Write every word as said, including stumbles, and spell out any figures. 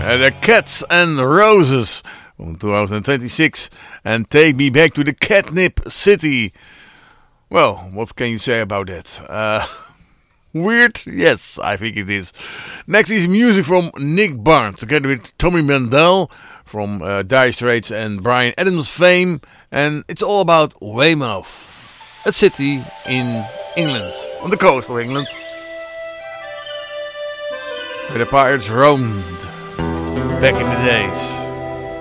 Uh, the Cats and Roses from two thousand twenty-six and Take Me Back to the Catnip City. Well, what can you say about that? Uh, weird? Yes, I think it is. Next is music from Nick Barnes together with Tommy Mandel from uh, Dire Straits and Bryan Adams fame, and it's all about Weymouth, a city in England, on the coast of England, where the pirates roamed back in the days.